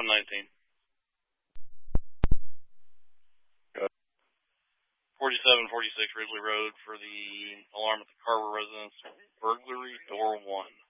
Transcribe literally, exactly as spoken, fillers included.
one nineteen. forty-seven forty-six Ridley Road for the alarm at the Carver residence. Burglary, door one.